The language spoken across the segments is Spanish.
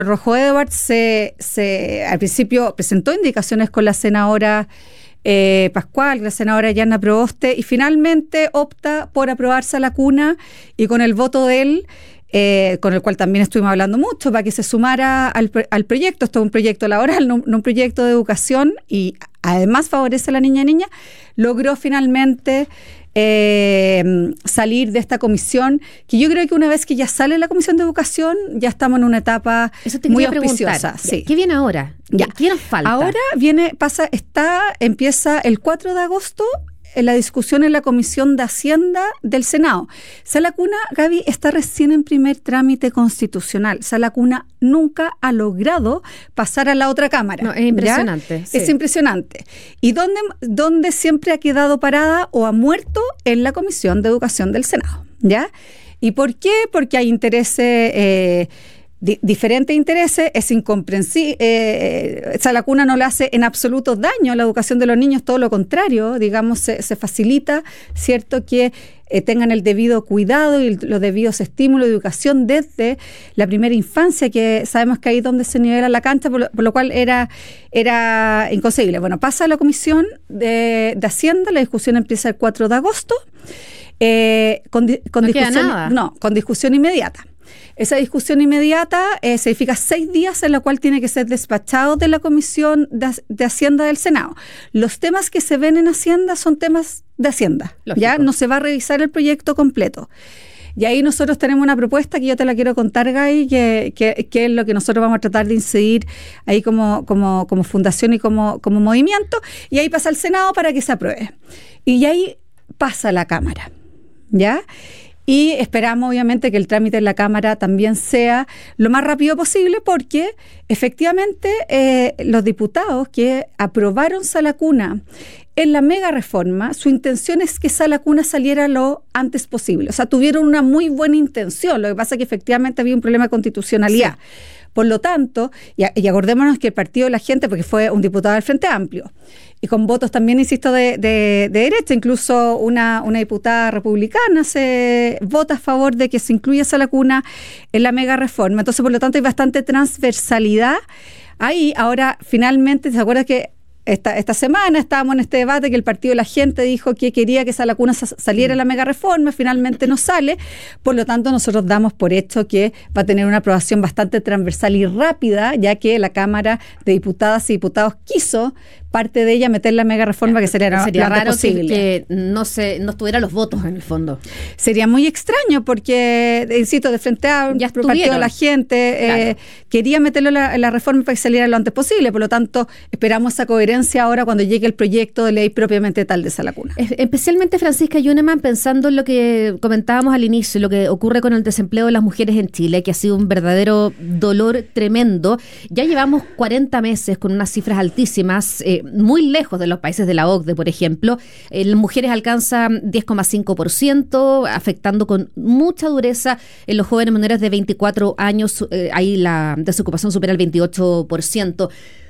Rojo Edwards al principio presentó indicaciones con la senadora Pascual, la senadora Yana Proboste, y finalmente opta por aprobarse a la cuna, y con el voto de él, con el cual también estuvimos hablando mucho, para que se sumara al proyecto. Esto es un proyecto laboral, no un proyecto de educación, y además favorece a la niña, logró finalmente salir de esta comisión, que yo creo que una vez que ya sale la Comisión de Educación, ya estamos en una etapa muy auspiciosa. Sí. ¿Qué viene ahora? ¿Qué nos falta? Ahora empieza el 4 de agosto la discusión en la Comisión de Hacienda del Senado. Sala Cuna, Gaby, está recién en primer trámite constitucional. Sala Cuna nunca ha logrado pasar a la otra Cámara. No, es impresionante. Sí. Es impresionante. ¿Y dónde siempre ha quedado parada o ha muerto? En la Comisión de Educación del Senado, ¿ya? ¿Y por qué? Porque hay intereses... diferentes intereses, es incomprensible. Sala Cuna no le hace en absoluto daño a la educación de los niños, todo lo contrario, digamos, se facilita, ¿cierto?, que tengan el debido cuidado y los debidos estímulos de educación desde la primera infancia, que sabemos que ahí es donde se nivela la cancha, por lo cual era inconcebible. Bueno, pasa a la Comisión de Hacienda, la discusión empieza el 4 de agosto, con discusión inmediata. Esa discusión inmediata significa 6 días en la cual tiene que ser despachado de la Comisión de Hacienda del Senado. Los temas que se ven en Hacienda son temas de Hacienda. Lógico. Ya no se va a revisar el proyecto completo. Y ahí nosotros tenemos una propuesta que yo te la quiero contar, Gaby, que es lo que nosotros vamos a tratar de incidir ahí como fundación y como movimiento. Y ahí pasa al Senado para que se apruebe. Y ahí pasa a la Cámara, ¿ya? Y esperamos, obviamente, que el trámite en la Cámara también sea lo más rápido posible, porque efectivamente los diputados que aprobaron Sala Cuna en la mega reforma, su intención es que Sala Cuna saliera lo antes posible. O sea, tuvieron una muy buena intención. Lo que pasa es que efectivamente había un problema de constitucionalidad. Sí. Por lo tanto, y acordémonos que el Partido de la Gente, porque fue un diputado del Frente Amplio, y con votos también, insisto, de derecha, incluso una diputada republicana se vota a favor de que se incluya Sala Cuna en la mega reforma. Entonces, por lo tanto, hay bastante transversalidad ahí. Ahora, finalmente, ¿se acuerdan que esta semana estábamos en este debate que el Partido de la Gente dijo que quería que Sala Cuna saliera en la mega reforma? Finalmente no sale. Por lo tanto, nosotros damos por hecho que va a tener una aprobación bastante transversal y rápida, ya que la Cámara de Diputadas y Diputados quiso parte de ella meter la mega reforma, que sería raro que no estuviera los votos en el fondo. Sería muy extraño porque, insisto, de Frente a ya Partido de la Gente quería meterlo en la reforma para que saliera lo antes posible. Por lo tanto, esperamos esa coherencia ahora cuando llegue el proyecto de ley propiamente tal de Sala Cuna. Especialmente, Francisca Yuneman, pensando en lo que comentábamos al inicio, lo que ocurre con el desempleo de las mujeres en Chile, que ha sido un verdadero dolor tremendo. Ya llevamos 40 meses con unas cifras altísimas, muy lejos de los países de la OCDE, por ejemplo. Las mujeres alcanzan 10,5%, afectando con mucha dureza en los jóvenes menores de 24 años. Ahí la desocupación supera el 28%.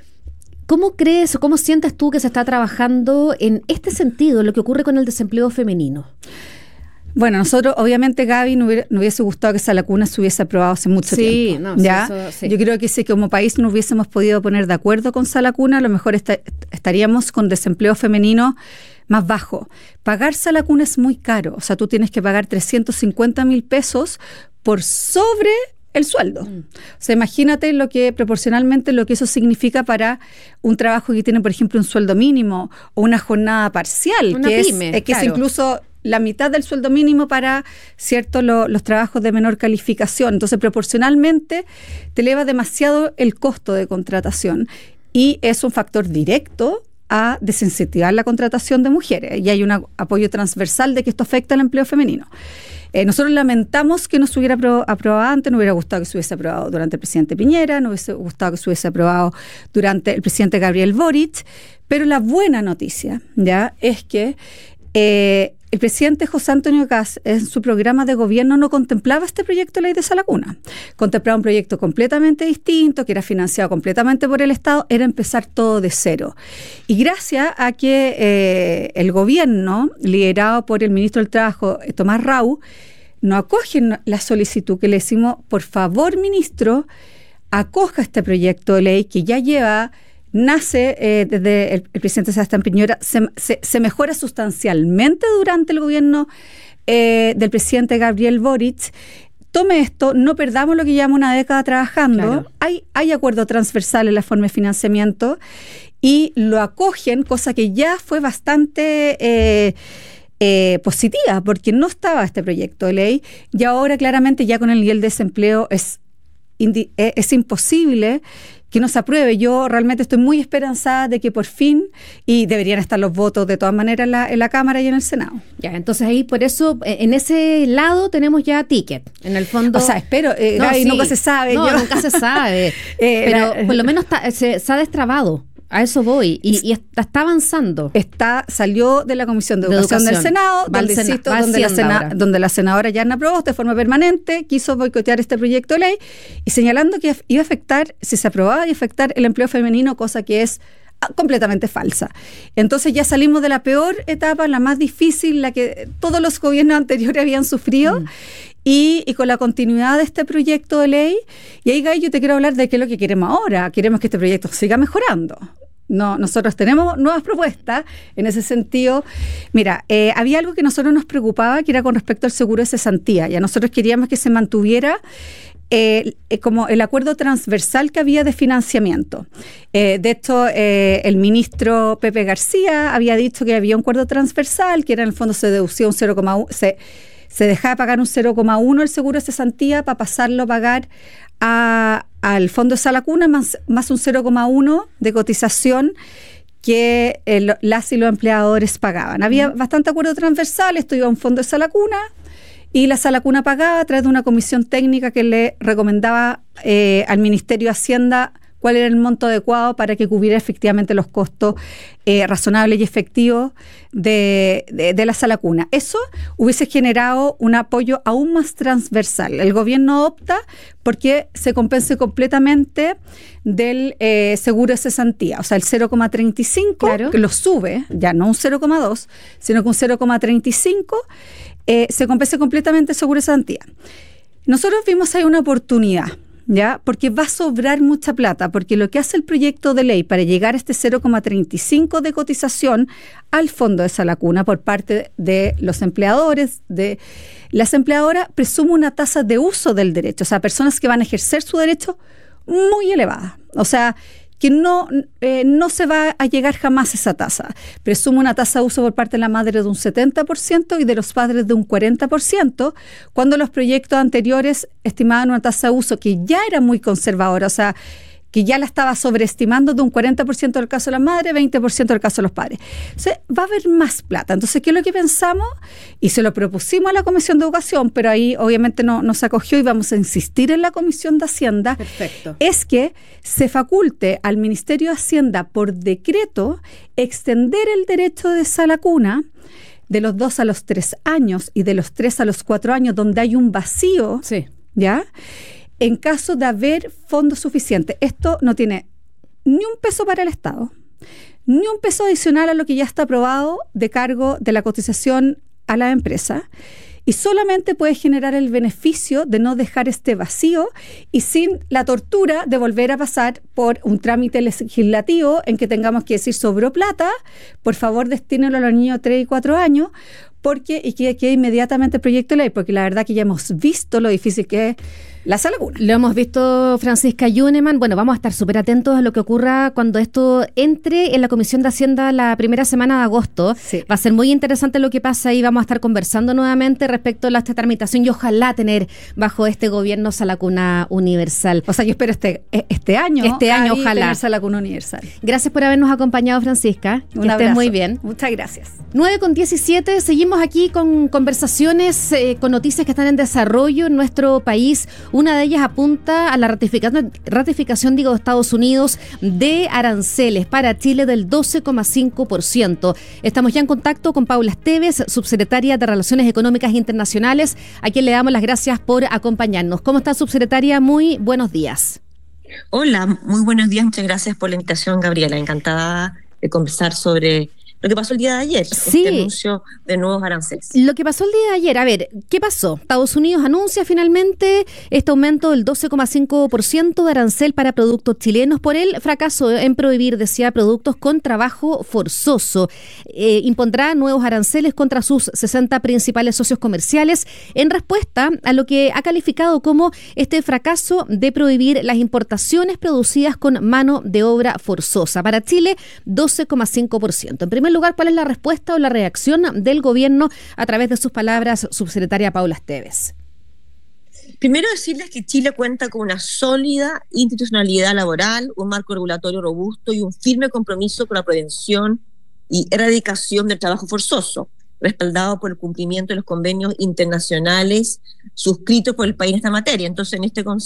¿Cómo crees o cómo sientes tú que se está trabajando en este sentido, lo que ocurre con el desempleo femenino? Bueno, nosotros, obviamente, Gaby, nos hubiese gustado que Sala Cuna se hubiese aprobado hace mucho tiempo. ¿Ya? Sí. Yo creo que si como país no hubiésemos podido poner de acuerdo con Sala Cuna, a lo mejor estaríamos con desempleo femenino más bajo. Pagar Sala Cuna es muy caro. O sea, tú tienes que pagar 350,000 pesos por sobre el sueldo. O sea, imagínate proporcionalmente lo que eso significa para un trabajo que tiene, por ejemplo, un sueldo mínimo o una jornada parcial, una pyme, que es incluso la mitad del sueldo mínimo para, ¿cierto?, los trabajos de menor calificación. Entonces, proporcionalmente te eleva demasiado el costo de contratación y es un factor directo a desincentivar la contratación de mujeres. Y hay un apoyo transversal de que esto afecta al empleo femenino. Nosotros lamentamos que no se hubiera aprobado antes, nos hubiera gustado que se hubiese aprobado durante el presidente Piñera, nos hubiese gustado que se hubiese aprobado durante el presidente Gabriel Boric, pero la buena noticia ya es que el presidente José Antonio Kast en su programa de gobierno no contemplaba este proyecto de ley de Sala Cuna. Contemplaba un proyecto completamente distinto, que era financiado completamente por el Estado, era empezar todo de cero. Y gracias a que el gobierno, liderado por el ministro del Trabajo, Tomás Rau, nos acogen la solicitud que le decimos, por favor, ministro, acoja este proyecto de ley que ya nace desde el presidente Sebastián Piñera, se mejora sustancialmente durante el gobierno del presidente Gabriel Boric. Tome esto, no perdamos lo que llevamos una década trabajando. Claro. Hay acuerdo transversal en la forma de financiamiento y lo acogen, cosa que ya fue bastante positiva, porque no estaba este proyecto de ley y ahora claramente ya con el nivel de desempleo es imposible que no se apruebe. Yo realmente estoy muy esperanzada de que por fin, y deberían estar los votos de todas maneras en la Cámara y en el Senado. Ya, entonces ahí por eso, en ese lado tenemos ya ticket, en el fondo. O sea, espero, Gaby, nunca se sabe. Nunca se sabe, pero por lo menos se ha destrabado. A eso voy, y está avanzando. Salió de la Comisión de Educación del Senado, donde la senadora Yarna Proboste de forma permanente quiso boicotear este proyecto de ley y señalando que iba a afectar, si se aprobaba, iba a afectar el empleo femenino, cosa que es completamente falsa. Entonces ya salimos de la peor etapa, la más difícil, la que todos los gobiernos anteriores habían sufrido. Y con la continuidad de este proyecto de ley, y ahí, Gaby, yo te quiero hablar de qué es lo que queremos ahora. Queremos que este proyecto siga mejorando. No, nosotros tenemos nuevas propuestas en ese sentido. Mira, había algo que a nosotros nos preocupaba, que era con respecto al seguro de cesantía. Ya nosotros queríamos que se mantuviera como el acuerdo transversal que había de financiamiento. De hecho, el ministro Pepe García había dicho que había un acuerdo transversal, que era en el fondo se deducía un 0,1, se dejaba de pagar un 0,1 el seguro de cesantía para pasarlo a pagar al fondo de Salacuna más un 0,1 de cotización que las y los empleadores pagaban. Había bastante acuerdo transversal, esto iba a un fondo de Salacuna y la Salacuna pagaba a través de una comisión técnica que le recomendaba al Ministerio de Hacienda cuál era el monto adecuado para que cubriera efectivamente los costos razonables y efectivos de la Salacuna. Eso hubiese generado un apoyo aún más transversal. El gobierno opta porque se compense completamente del seguro de cesantía, o sea, el 0,35, claro, que lo sube, ya no un 0,2, sino que un 0,35 se compense completamente el seguro de cesantía. Nosotros vimos ahí una oportunidad, ¿ya? Porque va a sobrar mucha plata, porque lo que hace el proyecto de ley para llegar a este 0,35 de cotización al fondo de Salacuna por parte de los empleadores, de las empleadoras, presume una tasa de uso del derecho, o sea, personas que van a ejercer su derecho muy elevada, o sea, que no se va a llegar jamás a esa tasa. Presume una tasa de uso por parte de la madre de un 70% y de los padres de un 40%, cuando los proyectos anteriores estimaban una tasa de uso que ya era muy conservadora, o sea, que ya la estaba sobreestimando de un 40% del caso de la madre, 20% del caso de los padres. Entonces, va a haber más plata. Entonces, ¿qué es lo que pensamos? Y se lo propusimos a la Comisión de Educación, pero ahí obviamente no se acogió y vamos a insistir en la Comisión de Hacienda. Perfecto. Es que se faculte al Ministerio de Hacienda por decreto extender el derecho de Salacuna de los 2 a los 3 años y de los 3 a los 4 años, donde hay un vacío, sí, ¿ya?, en caso de haber fondos suficientes. Esto no tiene ni un peso para el Estado, ni un peso adicional a lo que ya está aprobado de cargo de la cotización a la empresa, y solamente puede generar el beneficio de no dejar este vacío y sin la tortura de volver a pasar por un trámite legislativo en que tengamos que decir sobró plata, por favor destínelo a los niños de 3 y 4 años, y que inmediatamente el proyecto de ley, porque la verdad que ya hemos visto lo difícil que es la Salacuna. Lo hemos visto, Francisca Yuneman. Bueno, vamos a estar súper atentos a lo que ocurra cuando esto entre en la Comisión de Hacienda la primera semana de agosto. Sí. Va a ser muy interesante lo que pasa y vamos a estar conversando nuevamente respecto a esta tramitación y ojalá tener bajo este gobierno Salacuna Universal. O sea, yo espero este año ojalá tener Salacuna Universal. Gracias por habernos acompañado, Francisca. Un que abrazo. estés muy bien. Muchas gracias. 9:17, seguimos aquí con conversaciones, con noticias que están en desarrollo en nuestro país. Una de ellas apunta a la ratificación de Estados Unidos de aranceles para Chile del 12,5%. Estamos ya en contacto con Paula Esteves, subsecretaria de Relaciones Económicas Internacionales, a quien le damos las gracias por acompañarnos. ¿Cómo está, subsecretaria? Muy buenos días. Hola, muy buenos días. Muchas gracias por la invitación, Gabriela. Encantada de conversar sobre lo que pasó el día de ayer, sí, este anuncio de nuevos aranceles. Lo que pasó el día de ayer, a ver, ¿qué pasó? Estados Unidos anuncia finalmente este aumento del 12,5% de arancel para productos chilenos por el fracaso en prohibir, decía, productos con trabajo forzoso. Impondrá nuevos aranceles contra sus 60 principales socios comerciales en respuesta a lo que ha calificado como este fracaso de prohibir las importaciones producidas con mano de obra forzosa. Para Chile, 12,5%. En primer lugar, ¿cuál es la respuesta o la reacción del gobierno a través de sus palabras, subsecretaria Paula Esteves? Primero decirles que Chile cuenta con una sólida institucionalidad laboral, un marco regulatorio robusto y un firme compromiso con la prevención y erradicación del trabajo forzoso, respaldado por el cumplimiento de los convenios internacionales suscritos por el país en esta materia. Entonces,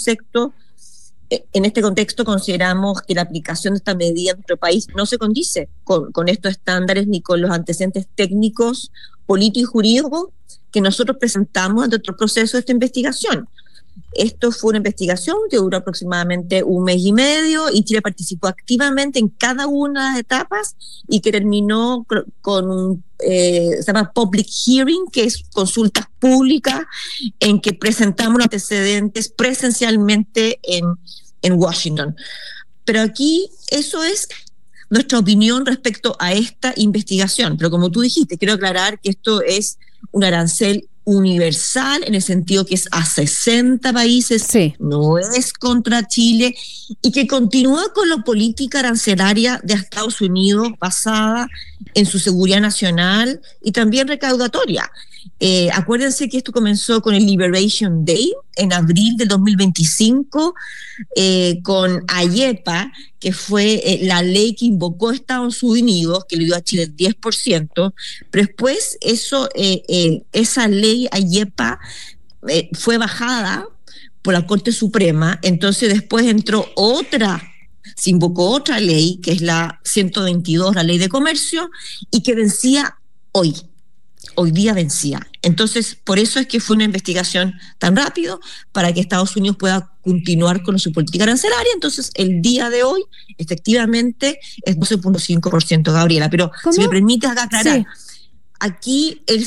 en este contexto consideramos que la aplicación de esta medida en nuestro país no se condice con estos estándares ni con los antecedentes técnicos, políticos y jurídicos que nosotros presentamos ante otro proceso de esta investigación. Esto fue una investigación que duró aproximadamente 1 mes y medio y Chile participó activamente en cada una de las etapas y que terminó con un se llama public hearing, que es consultas públicas en que presentamos los antecedentes presencialmente en Washington. Pero aquí eso es nuestra opinión respecto a esta investigación. Pero como tú dijiste, quiero aclarar que esto es un arancel universal en el sentido que es a 60 países, sí, no es contra Chile, y que continúa con la política arancelaria de Estados Unidos basada en su seguridad nacional y también recaudatoria. Acuérdense que esto comenzó con el Liberation Day en abril del 2025, con AIEPA, que fue la ley que invocó a Estados Unidos, que le dio a Chile el 10%, pero después esa ley AIEPA fue bajada por la Corte Suprema. Entonces después se invocó otra ley, que es la 122, la Ley de Comercio, y que vencía hoy día vencía. Entonces, por eso es que fue una investigación tan rápido, para que Estados Unidos pueda continuar con su política arancelaria. Entonces, el día de hoy, efectivamente, es 12,5%, Gabriela. Pero, ¿cómo? Si me permites aclarar, sí, aquí el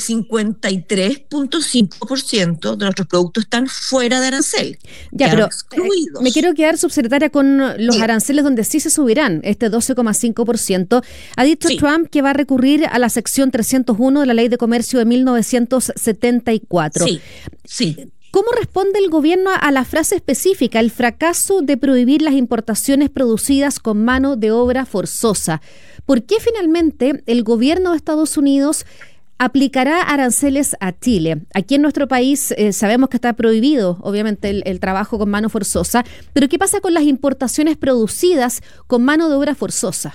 53,5% de nuestros productos están fuera de arancel. Ya, pero me quiero quedar, subsecretaria, con los aranceles donde sí se subirán, este 12,5%. Ha dicho Trump que va a recurrir a la sección 301 de la Ley de Comercio de 1974. Sí. ¿Cómo responde el gobierno a la frase específica, el fracaso de prohibir las importaciones producidas con mano de obra forzosa? ¿Por qué finalmente el gobierno de Estados Unidos aplicará aranceles a Chile? Aquí en nuestro país sabemos que está prohibido, obviamente, el trabajo con mano forzosa, pero ¿qué pasa con las importaciones producidas con mano de obra forzosa?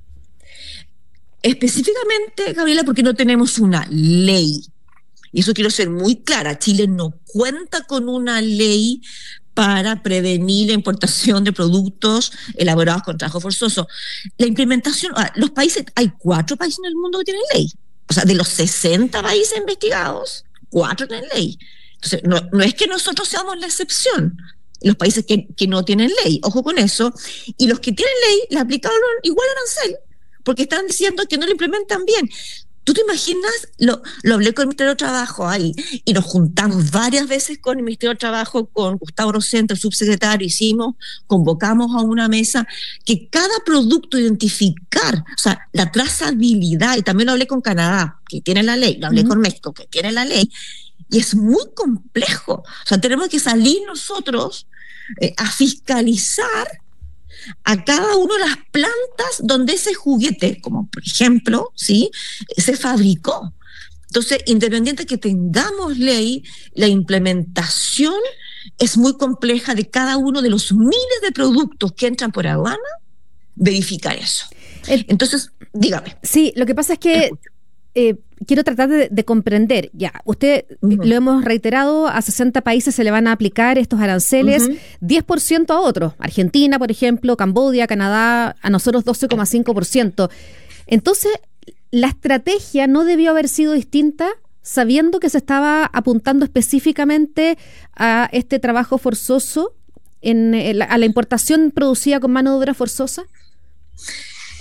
Específicamente, Gabriela, porque no tenemos una ley. Y eso quiero ser muy clara. Chile no cuenta con una ley para prevenir la importación de productos elaborados con trabajo forzoso. La implementación, hay 4 países en el mundo que tienen ley. O sea, de los 60 países investigados, 4 tienen ley. Entonces, no es que nosotros seamos la excepción, los países que no tienen ley, ojo con eso, y los que tienen ley le aplicaron igual arancel, porque están diciendo que no lo implementan bien. ¿Tú te imaginas? Lo hablé con el Ministerio de Trabajo ahí, y nos juntamos varias veces con el Ministerio de Trabajo, con Gustavo Rosente, el subsecretario, convocamos a una mesa que cada producto identificar, o sea, la trazabilidad, y también lo hablé con Canadá, que tiene la ley, lo hablé con México, que tiene la ley, y es muy complejo. O sea, tenemos que salir nosotros a fiscalizar a cada una de las plantas donde ese juguete, como por ejemplo, ¿sí?, se fabricó. Entonces, independiente de que tengamos ley, la implementación es muy compleja de cada uno de los miles de productos que entran por aduana, verificar eso. Entonces, dígame. Sí, lo que pasa es que quiero tratar de comprender. Ya, usted, lo hemos reiterado, a 60 países se le van a aplicar estos aranceles, 10% a otros. Argentina, por ejemplo, Camboya, Canadá, a nosotros 12,5%. Entonces, la estrategia no debió haber sido distinta, sabiendo que se estaba apuntando específicamente a este trabajo forzoso, a la importación producida con mano de obra forzosa.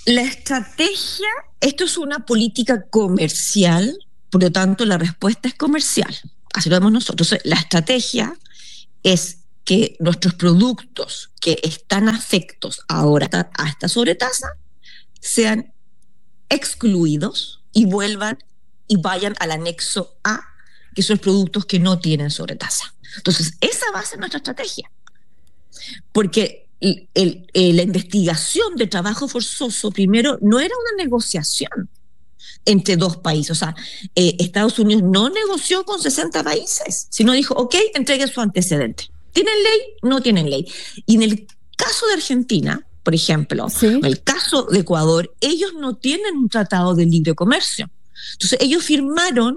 La estrategia, esto es una política comercial, por lo tanto la respuesta es comercial, así lo vemos nosotros. La estrategia es que nuestros productos que están afectos ahora a esta sobretasa sean excluidos y vuelvan y vayan al anexo A, que son los productos que no tienen sobretasa. Entonces, esa va a ser nuestra estrategia. Porque la investigación de trabajo forzoso, primero, no era una negociación entre dos países. O sea, Estados Unidos no negoció con 60 países, sino dijo, ok, entreguen su antecedente. ¿Tienen ley? No tienen ley. Y en el caso de Argentina, por ejemplo, sí, en el caso de Ecuador, ellos no tienen un tratado de libre comercio. Entonces, ellos firmaron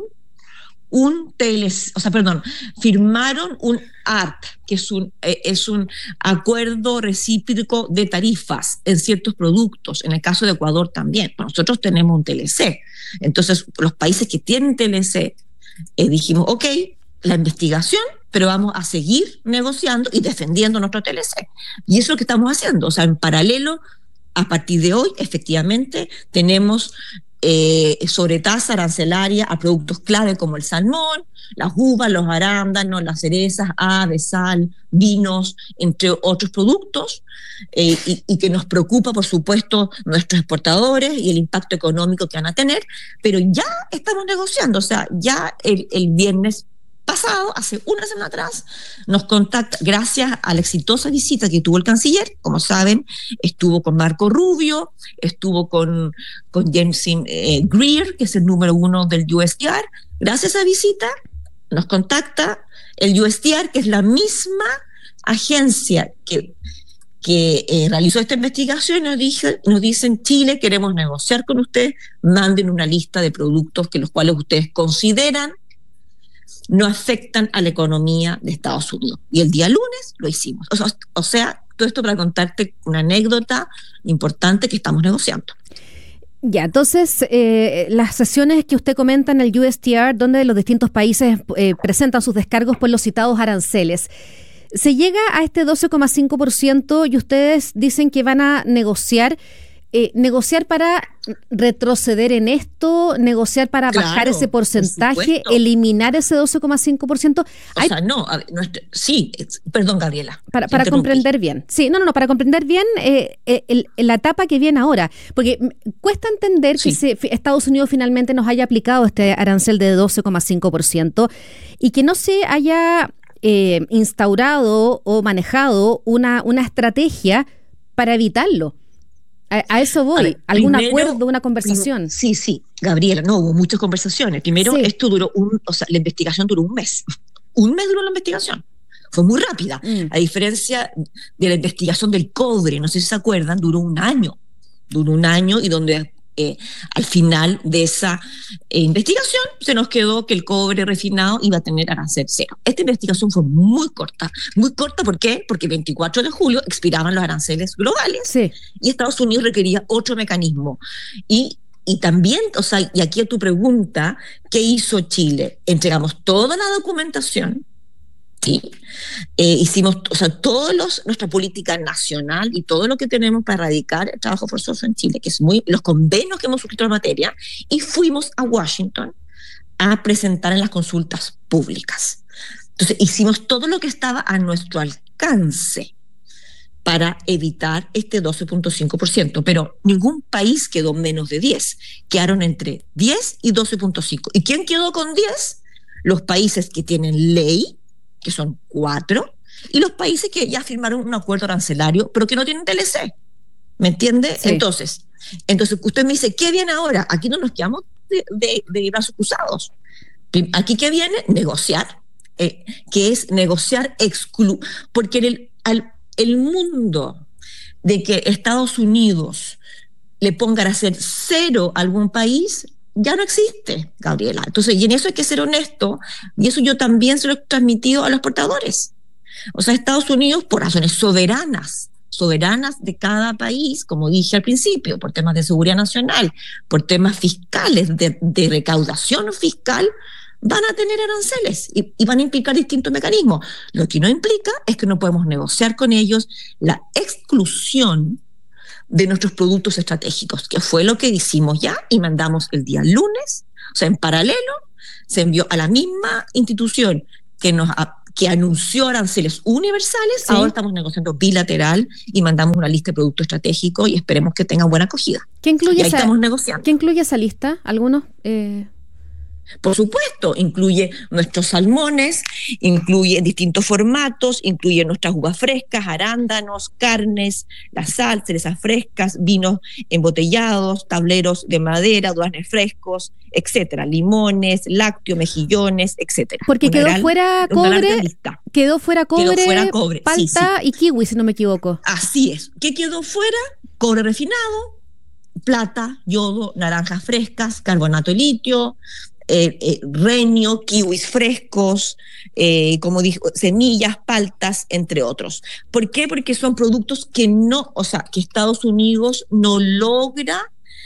firmaron un ARP, que es un acuerdo recíproco de tarifas en ciertos productos. En el caso de Ecuador también. Nosotros tenemos un TLC. Entonces, los países que tienen TLC, dijimos, ok, la investigación, pero vamos a seguir negociando y defendiendo nuestro TLC. Y eso es lo que estamos haciendo. O sea, en paralelo, a partir de hoy, efectivamente, tenemos sobretasa arancelaria a productos clave como el salmón, las uvas, los arándanos, las cerezas, aves, sal, vinos, entre otros productos, y que nos preocupa, por supuesto, nuestros exportadores y el impacto económico que van a tener, pero ya estamos negociando. O sea, ya el viernes pasado, hace una semana atrás, nos contacta, gracias a la exitosa visita que tuvo el canciller. Como saben, estuvo con Marco Rubio, estuvo con James Greer, que es el número 1 del USTR. Gracias a esa visita, nos contacta el USTR, que es la misma agencia que realizó esta investigación, y nos dicen, Chile, queremos negociar con ustedes, manden una lista de productos que los cuales ustedes consideran no afectan a la economía de Estados Unidos. Y el día lunes lo hicimos. O sea, todo esto para contarte una anécdota importante que estamos negociando. Ya, entonces, las sesiones que usted comenta en el USTR, donde los distintos países presentan sus descargos por los citados aranceles, se llega a este 12,5% y ustedes dicen que van a negociar para retroceder en esto, negociar para bajar ese porcentaje, eliminar ese 12,5%. Perdón, Gabriela. Para comprender bien. Sí, para comprender bien la etapa que viene ahora. Porque cuesta entender que Estados Unidos finalmente nos haya aplicado este arancel de 12,5% y que no se haya instaurado o manejado una estrategia para evitarlo. A eso voy. ¿Algún acuerdo, una conversación? Sí, Gabriela, no, hubo muchas conversaciones. Primero, esto duró la investigación duró un mes. Un mes duró la investigación. Fue muy rápida. A diferencia de la investigación del cobre, no sé si se acuerdan, duró un año. Y donde al final de esa investigación se nos quedó que el cobre refinado iba a tener arancel cero. Esta investigación fue muy corta. Muy corta, ¿por qué? Porque el 24 de julio expiraban los aranceles globales y Estados Unidos requería otro mecanismo. Y también, y aquí a tu pregunta, ¿qué hizo Chile? Entregamos toda la documentación. Sí. Hicimos, nuestra política nacional y todo lo que tenemos para erradicar el trabajo forzoso en Chile, que es los convenios que hemos suscrito en materia, y fuimos a Washington a presentar en las consultas públicas. Entonces, hicimos todo lo que estaba a nuestro alcance para evitar este 12,5%, pero ningún país quedó menos de 10, quedaron entre 10 y 12,5%. ¿Y quién quedó con 10? Los países que tienen ley, que son 4, y los países que ya firmaron un acuerdo arancelario, pero que no tienen TLC. ¿Me entiende? Sí. Entonces, usted me dice, ¿qué viene ahora? Aquí no nos quedamos de brazos cruzados. Aquí, ¿qué viene? Negociar, que es negociar porque el mundo de que Estados Unidos le ponga a hacer cero a algún país ya no existe, Gabriela. Entonces, y en eso hay que ser honesto, y eso yo también se lo he transmitido a los exportadores. O sea, Estados Unidos, por razones soberanas de cada país, como dije al principio, por temas de seguridad nacional, por temas fiscales, de recaudación fiscal, van a tener aranceles y van a implicar distintos mecanismos. Lo que no implica es que no podemos negociar con ellos la exclusión de nuestros productos estratégicos, que fue lo que hicimos ya y mandamos el día lunes. O sea, en paralelo se envió a la misma institución que anunció aranceles universales. Sí. Ahora estamos negociando bilateral y mandamos una lista de productos estratégicos y esperemos que tengan buena acogida. ¿Qué incluye, estamos negociando. ¿Qué incluye esa lista? ¿Algunos? Por supuesto, incluye nuestros salmones, incluye distintos formatos, incluye nuestras uvas frescas, arándanos, carnes, la sal, cerezas frescas, vinos embotellados, tableros de madera, duraznos frescos, etcétera, limones, lácteos, mejillones, etcétera. Porque quedó fuera cobre, palta y kiwi, si no me equivoco. Así es. ¿Qué quedó fuera? Cobre refinado, plata, yodo, naranjas frescas, carbonato de litio, renio, kiwis frescos, como dijo, semillas, paltas, entre otros. ¿Por qué? Porque son productos que que Estados Unidos no logra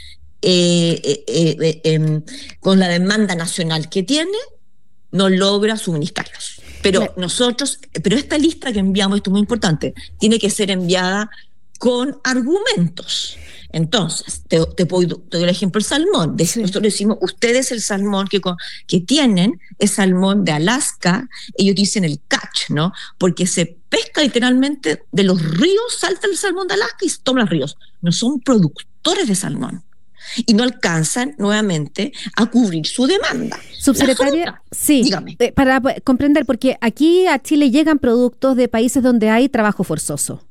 con la demanda nacional que tiene, no logra suministrarlos. Pero esta lista que enviamos, esto es muy importante, tiene que ser enviada con argumentos. Entonces, te doy el ejemplo del salmón. Nosotros decimos, ustedes el salmón que tienen es salmón de Alaska, ellos dicen el catch, ¿no? Porque se pesca literalmente de los ríos, salta el salmón de Alaska y se toma los ríos. No son productores de salmón y no alcanzan nuevamente a cubrir su demanda. Subsecretaria, sí, dígame. Para comprender, porque aquí a Chile llegan productos de países donde hay trabajo forzoso.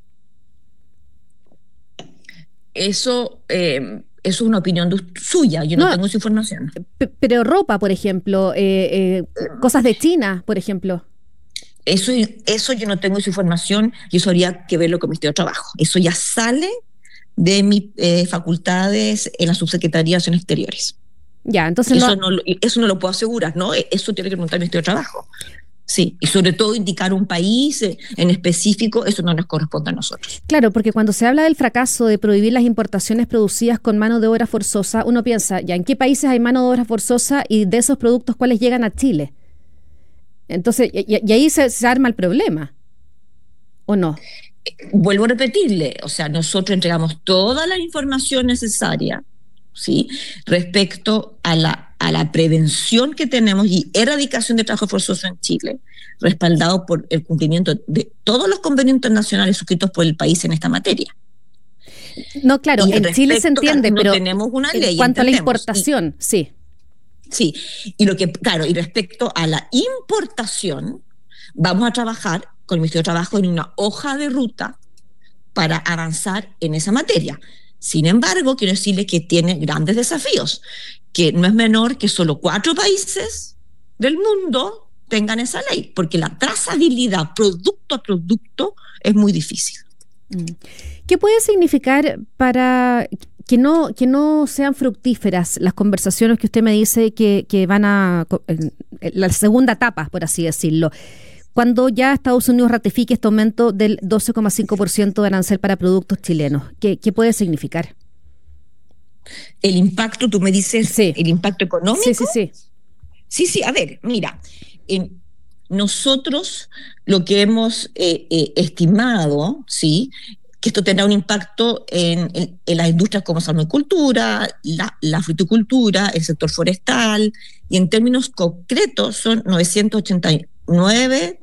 Eso es una opinión suya, yo no tengo esa información. Pero ropa, por ejemplo, cosas de China, por ejemplo. Eso yo no tengo esa información y eso habría que verlo con el Ministerio de Trabajo. Eso ya sale de mis facultades en la Subsecretaría de Relaciones Exteriores. Ya, entonces eso no lo puedo asegurar, ¿no? Eso tiene que preguntar el Ministerio de Trabajo. Sí, y sobre todo indicar un país en específico, eso no nos corresponde a nosotros. Claro, porque cuando se habla del fracaso de prohibir las importaciones producidas con mano de obra forzosa, uno piensa, ya, ¿en qué países hay mano de obra forzosa y de esos productos cuáles llegan a Chile? Entonces, y ahí se arma el problema, ¿o no? Vuelvo a repetirle, o sea, nosotros entregamos toda la información necesaria, ¿sí?, respecto a la prevención que tenemos y erradicación de trabajo forzoso en Chile, respaldado por el cumplimiento de todos los convenios internacionales suscritos por el país en esta materia. No, claro, en Chile se entiende, pero tenemos una ley, en cuanto a la importación, sí. Sí, y respecto a la importación, vamos a trabajar con el Ministerio de Trabajo en una hoja de ruta para avanzar en esa materia. Sin embargo, quiero decirles que tiene grandes desafíos, que no es menor que solo 4 países del mundo tengan esa ley, porque la trazabilidad producto a producto es muy difícil. ¿Qué puede significar para que no sean fructíferas las conversaciones que usted me dice que van a la segunda etapa, por así decirlo? Cuando ya Estados Unidos ratifique este aumento del 12,5% de arancel para productos chilenos, ¿qué puede significar? El impacto, tú me dices, sí. ¿El impacto económico? Sí, a ver, mira, nosotros lo que hemos estimado, ¿sí?, que esto tendrá un impacto en las industrias como salmonicultura, la fruticultura, el sector forestal, y en términos concretos son 989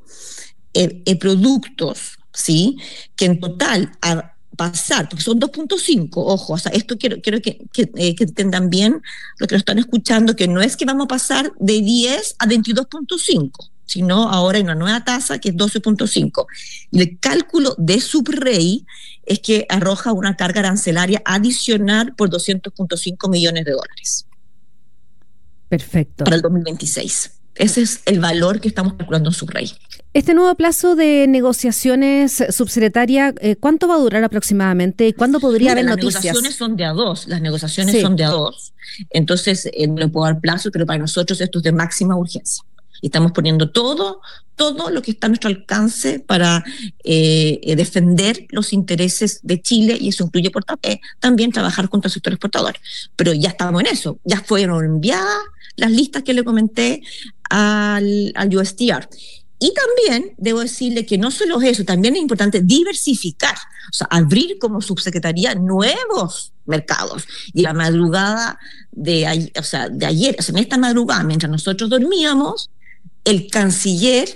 productos, ¿sí?, que en total a pasar, porque son 2.5, ojo, o sea, esto quiero que entendan bien lo que nos están escuchando, que no es que vamos a pasar de 10 a 22.5, sino ahora hay una nueva tasa que es 12.5. Y el cálculo de Subrey es que arroja una carga arancelaria adicional por 200.5 millones de dólares. Perfecto. Para el 2026. Ese es el valor que estamos calculando en Subrey. Este nuevo plazo de negociaciones, subsecretaria, ¿cuánto va a durar aproximadamente? ¿Cuándo podría haber noticias? Las negociaciones son de a dos. Son de a dos. Entonces, no le puedo dar plazo, pero para nosotros esto es de máxima urgencia. Y estamos poniendo todo lo que está a nuestro alcance para defender los intereses de Chile, y eso incluye también trabajar contra el sector exportador. Pero ya estamos en eso. Ya fueron enviadas las listas que le comenté al USTR. Y también debo decirle que no solo eso, también es importante diversificar, o sea, abrir como subsecretaría nuevos mercados. Y la madrugada de ayer, en esta madrugada, mientras nosotros dormíamos, el canciller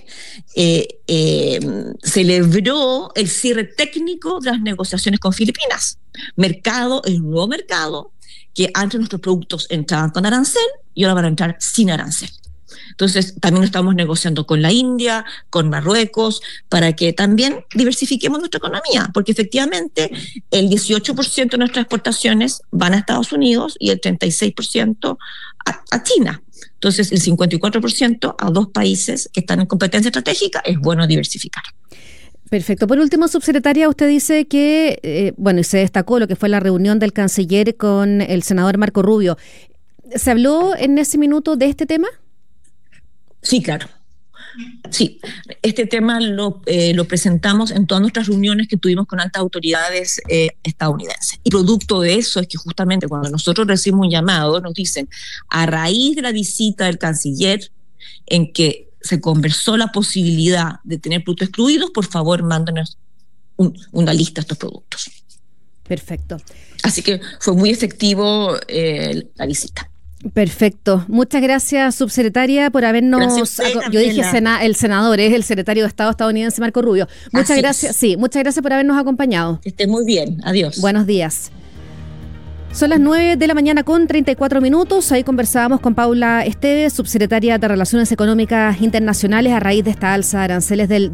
celebró el cierre técnico de las negociaciones con Filipinas. El nuevo mercado, que antes nuestros productos entraban con arancel y ahora van a entrar sin arancel. Entonces, también estamos negociando con la India, con Marruecos, para que también diversifiquemos nuestra economía, porque efectivamente el 18% de nuestras exportaciones van a Estados Unidos y el 36% a China. Entonces, el 54% a 2 países que están en competencia estratégica, es bueno diversificar. Perfecto. Por último, subsecretaria, usted dice que, y se destacó lo que fue la reunión del canciller con el senador Marco Rubio. ¿Se habló en ese minuto de este tema? Sí, claro. Sí, este tema lo presentamos en todas nuestras reuniones que tuvimos con altas autoridades estadounidenses. Y producto de eso es que justamente cuando nosotros recibimos un llamado, nos dicen, a raíz de la visita del canciller, en que se conversó la posibilidad de tener productos excluidos, por favor, mándenos una lista de estos productos. Perfecto. Así que fue muy efectivo la visita. Perfecto. Muchas gracias, subsecretaria, por habernos... Yo dije el senador, es el secretario de Estado estadounidense Marco Rubio. Muchas gracias. Sí, muchas gracias por habernos acompañado. Que esté muy bien. Adiós. Buenos días. Son las 9 de la mañana con 34 minutos. Ahí conversábamos con Paula Esteves, subsecretaria de Relaciones Económicas Internacionales, a raíz de esta alza de aranceles del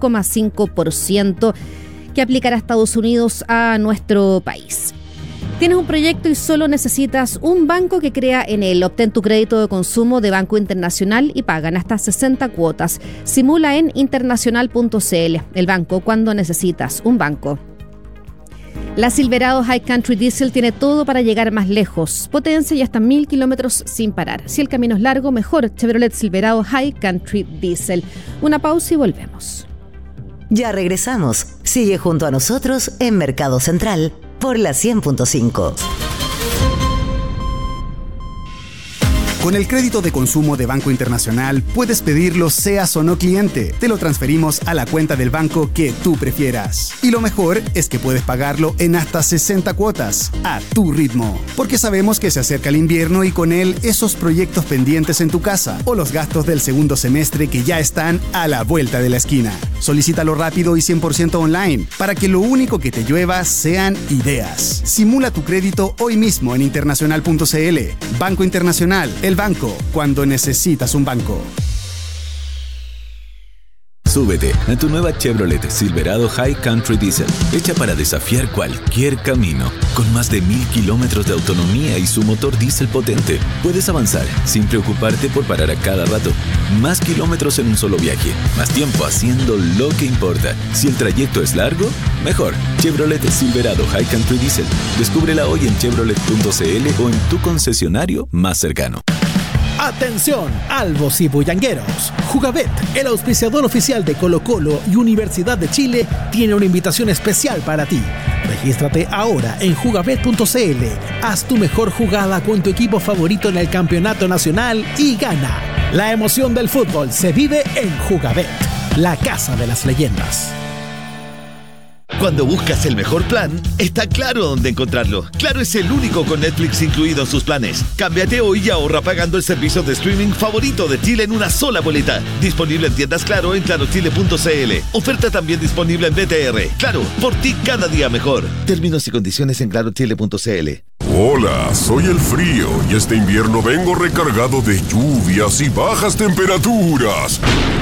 12,5% que aplicará Estados Unidos a nuestro país. Tienes un proyecto y solo necesitas un banco que crea en él. Obtén tu crédito de consumo de Banco Internacional y pagan hasta 60 cuotas. Simula en internacional.cl. El banco cuando necesitas un banco. La Silverado High Country Diesel tiene todo para llegar más lejos. Potencia y hasta 1000 kilómetros sin parar. Si el camino es largo, mejor Chevrolet Silverado High Country Diesel. Una pausa y volvemos. Ya regresamos. Sigue junto a nosotros en Mercado Central por la 100.5. Con el crédito de consumo de Banco Internacional puedes pedirlo seas o no cliente. Te lo transferimos a la cuenta del banco que tú prefieras. Y lo mejor es que puedes pagarlo en hasta 60 cuotas, a tu ritmo. Porque sabemos que se acerca el invierno y con él esos proyectos pendientes en tu casa o los gastos del segundo semestre que ya están a la vuelta de la esquina. Solicítalo rápido y 100% online para que lo único que te llueva sean ideas. Simula tu crédito hoy mismo en internacional.cl. Banco Internacional, el banco cuando necesitas un banco. Súbete a tu nueva Chevrolet Silverado High Country Diesel, hecha para desafiar cualquier camino. Con más de 1000 kilómetros de autonomía y su motor diésel potente, puedes avanzar sin preocuparte por parar a cada rato. Más kilómetros en un solo viaje, más tiempo haciendo lo que importa. Si el trayecto es largo, mejor. Chevrolet Silverado High Country Diesel. Descúbrela hoy en chevrolet.cl o en tu concesionario más cercano. Atención, albos y bullangueros. Jugabet, el auspiciador oficial de Colo-Colo y Universidad de Chile, tiene una invitación especial para ti. Regístrate ahora en jugabet.cl. Haz tu mejor jugada con tu equipo favorito en el campeonato nacional y gana. La emoción del fútbol se vive en Jugabet, la casa de las leyendas. Cuando buscas el mejor plan, está Claro dónde encontrarlo. Claro es el único con Netflix incluido en sus planes. Cámbiate hoy y ahorra pagando el servicio de streaming favorito de Chile en una sola boleta. Disponible en tiendas Claro en clarochile.cl. Oferta también disponible en BTR. Claro, por ti cada día mejor. Términos y condiciones en clarochile.cl. Hola, soy el frío y este invierno vengo recargado de lluvias y bajas temperaturas.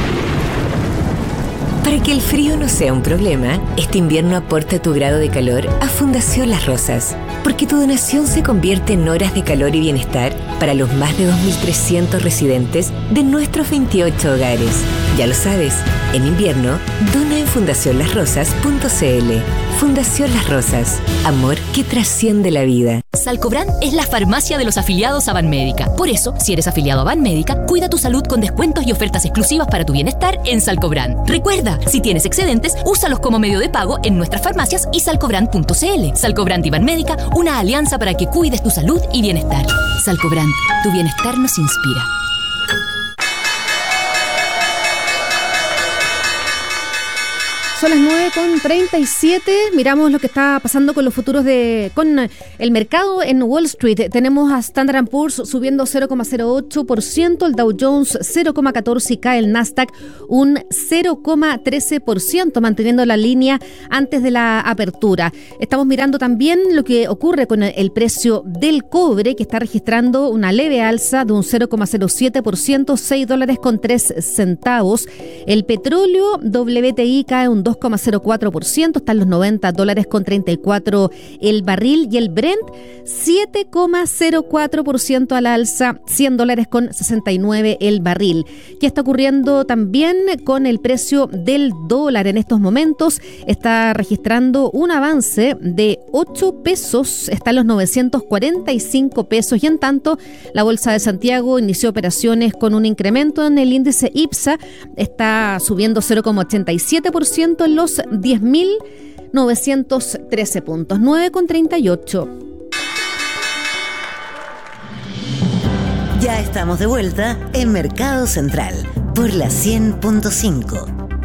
Para que el frío no sea un problema, este invierno aporta tu grado de calor a Fundación Las Rosas, porque tu donación se convierte en horas de calor y bienestar para los más de 2.300 residentes de nuestros 28 hogares. Ya lo sabes, en invierno, dona en fundacionlasrosas.cl. Fundación Las Rosas, amor que trasciende la vida. Salcobran es la farmacia de los afiliados a Banmédica. Por eso, si eres afiliado a Banmédica, cuida tu salud con descuentos y ofertas exclusivas para tu bienestar en Salcobran. Recuerda, si tienes excedentes, úsalos como medio de pago en nuestras farmacias y salcobran.cl. Salcobran y Banmédica, una alianza para que cuides tu salud y bienestar. Salcobran, tu bienestar nos inspira. Son las 9:37. Miramos lo que está pasando con los futuros con el mercado en Wall Street. Tenemos a Standard & Poor's subiendo 0,08%, el Dow Jones 0,14% y cae el Nasdaq un 0,13%, manteniendo la línea antes de la apertura. Estamos mirando también lo que ocurre con el precio del cobre, que está registrando una leve alza de un 0,07%, $6.03. El petróleo WTI cae un 2,04%, está en los $90.34 el barril, y el Brent 7,04% a la alza, $100.69 el barril. ¿Qué está ocurriendo también con el precio del dólar en estos momentos? Está registrando un avance de 8 pesos, está en los 945 pesos, y en tanto la Bolsa de Santiago inició operaciones con un incremento en el índice IPSA, está subiendo 0,87% en los 10.913 puntos. 9,38. Ya estamos de vuelta en Mercado Central por la 100.5.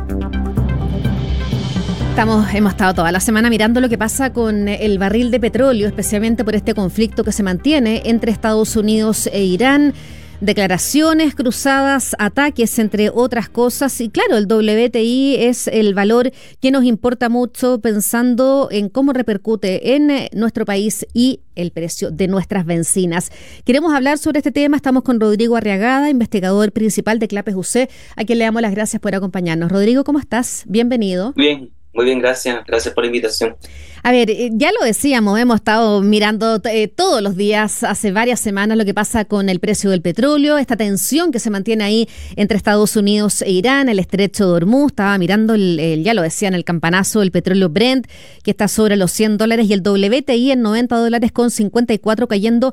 Hemos estado toda la semana mirando lo que pasa con el barril de petróleo, especialmente por este conflicto que se mantiene entre Estados Unidos e Irán. Declaraciones cruzadas, ataques, entre otras cosas. Y claro, el WTI es el valor que nos importa mucho, pensando en cómo repercute en nuestro país y el precio de nuestras bencinas. Queremos hablar sobre este tema. Estamos con Rodrigo Arriagada, investigador principal de Clapes UC, a quien le damos las gracias por acompañarnos. Rodrigo, ¿cómo estás? Bienvenido. Bien. Muy bien, gracias. Gracias por la invitación. A ver, ya lo decíamos, hemos estado mirando todos los días, hace varias semanas, lo que pasa con el precio del petróleo, esta tensión que se mantiene ahí entre Estados Unidos e Irán, el estrecho de Hormuz. Estaba mirando, ya lo decía en el campanazo, el petróleo Brent, que está sobre los $100, y el WTI en $90.54, cayendo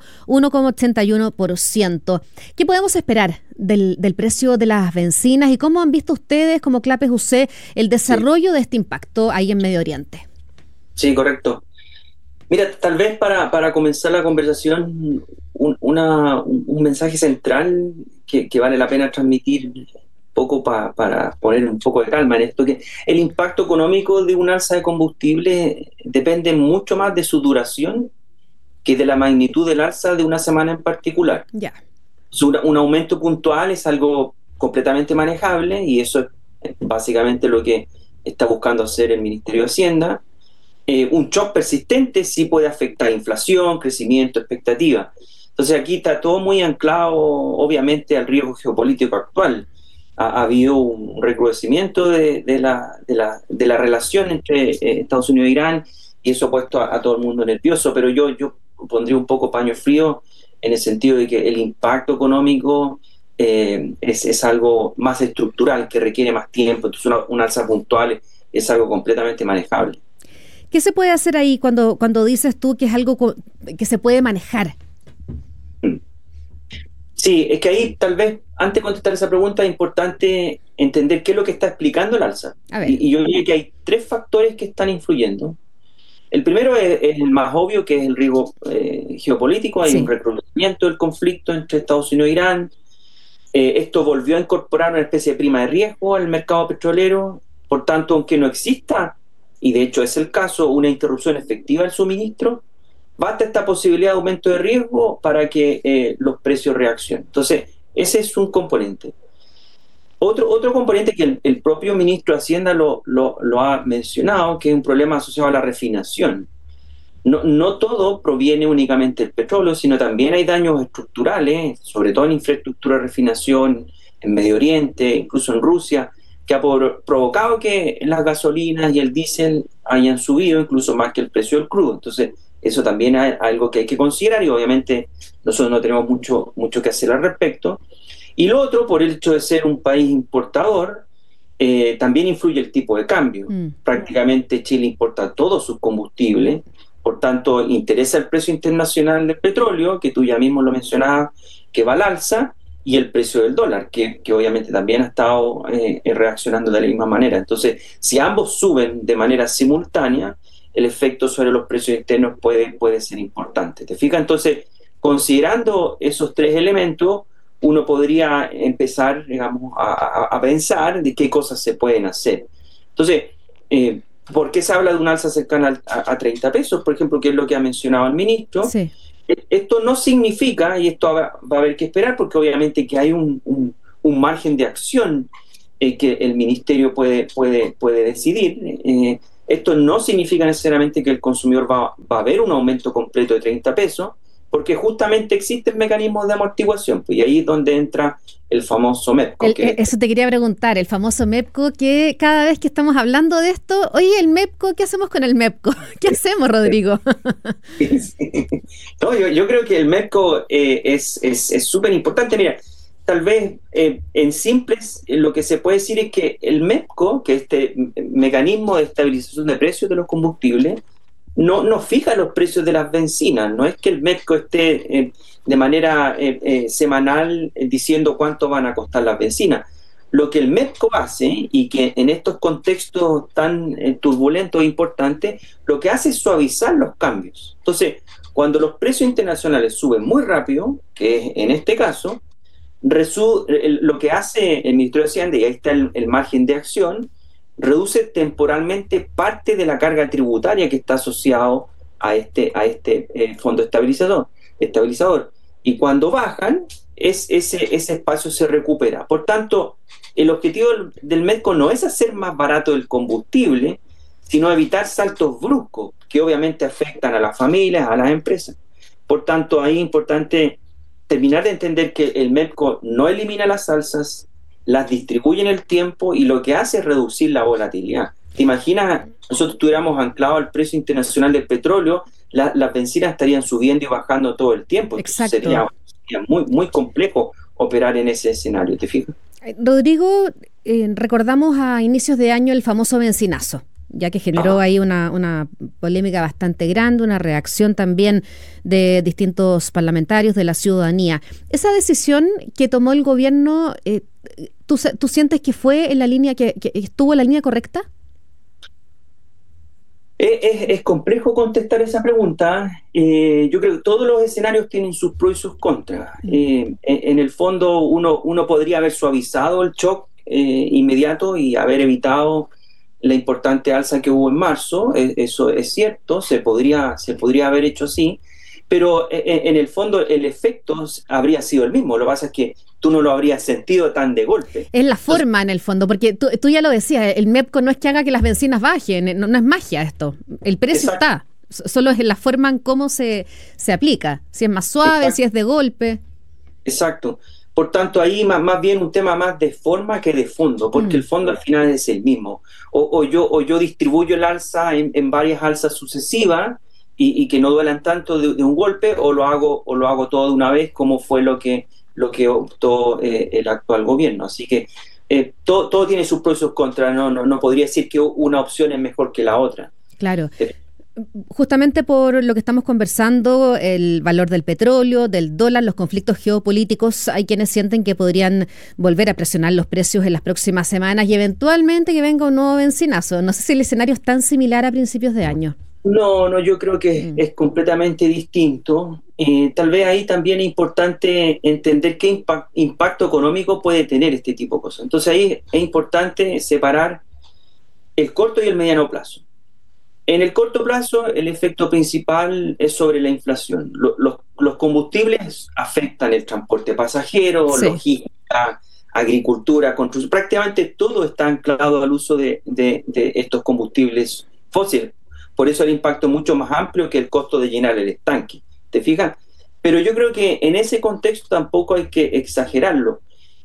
1,81%. ¿Qué podemos esperar del precio de las bencinas, y cómo han visto ustedes como Clapes UC el desarrollo de este impacto ahí en Medio Oriente? Sí, correcto. Mira, tal vez para comenzar la conversación, un mensaje central que vale la pena transmitir un poco para poner un poco de calma en esto, que el impacto económico de un alza de combustible depende mucho más de su duración que de la magnitud del alza de una semana en particular. Ya. Un aumento puntual es algo completamente manejable, y eso es básicamente lo que está buscando hacer el Ministerio de Hacienda. Un shock persistente sí puede afectar inflación, crecimiento, expectativa. Entonces aquí está todo muy anclado, obviamente, al riesgo geopolítico actual. Ha habido un recrudecimiento de la relación entre Estados Unidos e Irán, y eso ha puesto a todo el mundo nervioso, pero yo pondría un poco paño frío en el sentido de que el impacto económico es algo más estructural, que requiere más tiempo. Entonces una alza puntual es algo completamente manejable. ¿Qué se puede hacer ahí cuando dices tú que es algo que se puede manejar? Sí, es que ahí tal vez, antes de contestar esa pregunta, es importante entender qué es lo que está explicando el alza. Y yo diría que hay 3 factores que están influyendo. El primero es el más obvio, que es el riesgo geopolítico. Hay un recrudecimiento del conflicto entre Estados Unidos e Irán. Esto volvió a incorporar una especie de prima de riesgo al mercado petrolero. Por tanto, aunque no exista, y de hecho es el caso, una interrupción efectiva del suministro, basta esta posibilidad de aumento de riesgo para que los precios reaccionen. Entonces, ese es un componente. Otro componente que el propio ministro de Hacienda lo ha mencionado, que es un problema asociado a la refinación. No todo proviene únicamente del petróleo, sino también hay daños estructurales, sobre todo en infraestructura de refinación, en Medio Oriente, incluso en Rusia, que ha provocado que las gasolinas y el diésel hayan subido incluso más que el precio del crudo. Entonces, eso también es algo que hay que considerar, y obviamente nosotros no tenemos mucho que hacer al respecto. Y lo otro, por el hecho de ser un país importador, también influye el tipo de cambio. Prácticamente Chile importa todos sus combustibles, por tanto interesa el precio internacional del petróleo, que tú ya mismo lo mencionabas, que va al alza, y el precio del dólar, que obviamente también ha estado reaccionando de la misma manera. Entonces, si ambos suben de manera simultánea, el efecto sobre los precios externos puede ser importante. ¿Te fijas? Entonces, considerando esos 3 elementos, uno podría empezar, digamos, a pensar de qué cosas se pueden hacer. Entonces, ¿por qué se habla de un alza cercana a 30 pesos? Por ejemplo, que es lo que ha mencionado el ministro. Sí. Esto no significa, y esto va a haber que esperar, porque obviamente que hay un margen de acción que el ministerio puede decidir. Esto no significa necesariamente que el consumidor va a ver un aumento completo de 30 pesos, porque justamente existen mecanismos de amortiguación, pues, y ahí es donde entra el famoso MEPCO. Eso te quería preguntar, el famoso MEPCO, que cada vez que estamos hablando de esto, oye, el MEPCO, ¿qué hacemos con el MEPCO? ¿Qué hacemos, Rodrigo? Sí. No, yo creo que el MEPCO es súper importante. Mira, tal vez en simples lo que se puede decir es que el MEPCO, que este mecanismo de estabilización de precios de los combustibles, no fija los precios de las bencinas. No es que el MEPCO esté de manera semanal diciendo cuánto van a costar las bencinas. Lo que el MEPCO hace, y que en estos contextos tan turbulentos e importantes, lo que hace es suavizar los cambios. Entonces, cuando los precios internacionales suben muy rápido, que es en este caso, lo que hace el Ministerio de Hacienda, y ahí está el margen de acción, reduce temporalmente parte de la carga tributaria que está asociado a este fondo estabilizador. Y cuando bajan, ese espacio se recupera. Por tanto, el objetivo del MEPCO no es hacer más barato el combustible, sino evitar saltos bruscos que obviamente afectan a las familias, a las empresas. Por tanto, ahí es importante terminar de entender que el MEPCO no elimina las alzas, las distribuye en el tiempo, y lo que hace es reducir la volatilidad. ¿Te imaginas? Nosotros estuviéramos anclados al precio internacional del petróleo, las bencinas estarían subiendo y bajando todo el tiempo. Exacto. Sería muy, muy complejo operar en ese escenario, ¿te fijas? Rodrigo, recordamos a inicios de año el famoso bencinazo, ya que generó ahí una polémica bastante grande, una reacción también de distintos parlamentarios, de la ciudadanía. Esa decisión que tomó el gobierno, ¿tú sientes que fue en la línea que estuvo en la línea correcta? Es complejo contestar esa pregunta. Yo creo que todos los escenarios tienen sus pros y sus contras. En el fondo, uno podría haber suavizado el shock inmediato y haber evitado la importante alza que hubo en marzo. Eso es cierto, se podría haber hecho así, pero en el fondo el efecto habría sido el mismo. Lo que pasa es que tú no lo habrías sentido tan de golpe. Es la forma, en el fondo, porque tú ya lo decías, el MEPCO no es que haga que las bencinas bajen, no es magia esto. El precio está, solo es la forma en cómo se aplica, si es más suave, si es de golpe. Exacto. Por tanto, ahí más bien un tema más de forma que de fondo, porque el fondo al final es el mismo. O yo distribuyo el alza en varias alzas sucesivas y que no duelan tanto de un golpe, o lo hago todo de una vez, como fue lo que optó el actual gobierno. Así que todo tiene sus pros y sus contras. No podría decir que una opción es mejor que la otra. Claro. Justamente por lo que estamos conversando, el valor del petróleo, del dólar, los conflictos geopolíticos, hay quienes sienten que podrían volver a presionar los precios en las próximas semanas y eventualmente que venga un nuevo bencinazo. No sé si el escenario es tan similar a principios de año. No, yo creo que es completamente distinto. Tal vez ahí también es importante entender qué impacto económico puede tener este tipo de cosas. Entonces ahí es importante separar el corto y el mediano plazo. En el corto plazo, el efecto principal es sobre la inflación. Los combustibles afectan el transporte pasajero, logística, agricultura, construcción. Prácticamente todo está anclado al uso de estos combustibles fósiles. Por eso el impacto es mucho más amplio que el costo de llenar el estanque. ¿Te fijas? Pero yo creo que en ese contexto tampoco hay que exagerarlo.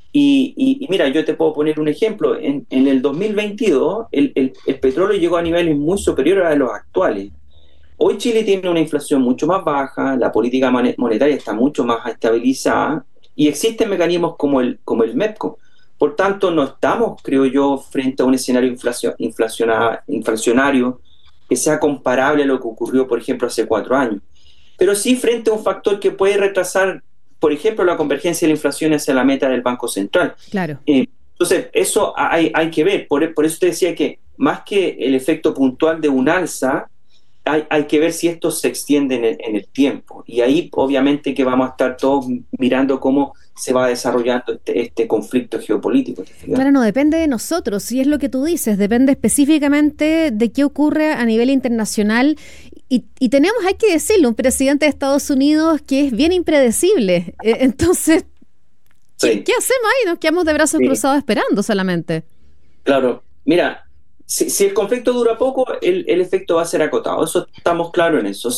Y mira, yo te puedo poner un ejemplo. En el 2022, el petróleo llegó a niveles muy superiores a los actuales. Hoy Chile tiene una inflación mucho más baja, la política monetaria está mucho más estabilizada y existen mecanismos como el MEPCO. Por tanto, no estamos, creo yo, frente a un escenario inflacionario que sea comparable a lo que ocurrió, por ejemplo, hace 4 años. Pero sí frente a un factor que puede retrasar, por ejemplo, la convergencia de la inflación hacia la meta del Banco Central. Claro. Entonces, eso hay que ver. Por eso te decía que más que el efecto puntual de un alza, hay que ver si esto se extiende en el tiempo. Y ahí obviamente que vamos a estar todos mirando cómo se va desarrollando este conflicto geopolítico. Claro, no depende de nosotros, si es lo que tú dices, depende específicamente de qué ocurre a nivel internacional. Y tenemos, hay que decirlo, un presidente de Estados Unidos que es bien impredecible. Entonces, sí. ¿Qué hacemos ahí? Nos quedamos de brazos cruzados esperando solamente. Claro, mira, si el conflicto dura poco, el efecto va a ser acotado. Eso estamos claros en eso.